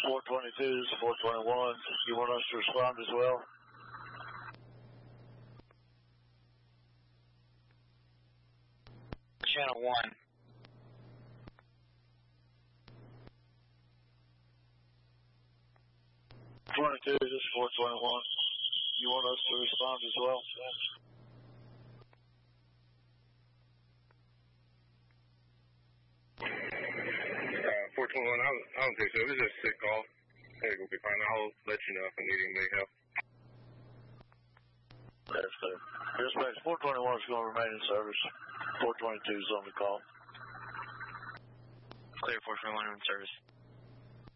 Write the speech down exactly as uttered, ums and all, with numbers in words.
four twenty-two, this is four twenty-one. You want us to respond as well? Channel one. twenty-two, this is four twenty-one. You want us to respond as well? Uh, four twenty-one, I don't, I don't think so. It was just a sick call. I think we'll be fine. I'll let you know if I need any help. That's clear. Dispatch, four twenty-one is going to remain in service. four twenty-two is on the call. Clear, four twenty-one in service.